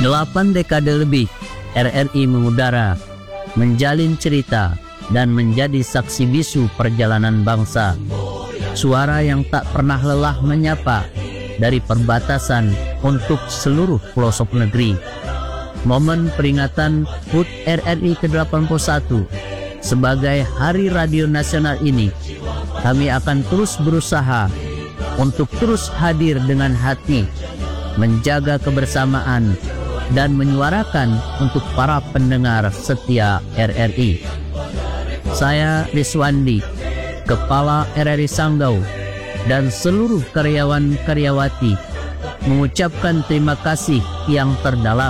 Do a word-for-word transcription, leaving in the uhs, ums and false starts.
Delapan dekade lebih R R I mengudara, menjalin cerita, dan menjadi saksi bisu perjalanan bangsa. Suara yang tak pernah lelah menyapa dari perbatasan untuk seluruh pelosok negeri. Momen peringatan H U T R R I ke delapan puluh satu sebagai Hari Radio Nasional ini, kami akan terus berusaha untuk terus hadir dengan hati, menjaga kebersamaan, dan menyuarakan untuk para pendengar setia R R I. Saya Riswandi, Kepala R R I Sanggau, dan seluruh karyawan-karyawati mengucapkan terima kasih yang terdalam